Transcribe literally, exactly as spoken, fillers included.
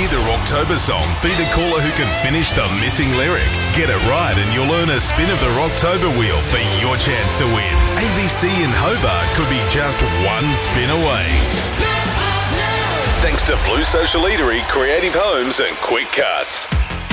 the Rocktober song, be the caller who can finish the missing lyric. Get it right and you'll earn a spin of the Rocktober wheel for your chance to win. A B C in Hobart could be just one spin away. Thanks to Blue Social Eatery, Creative Homes and Quick Cuts.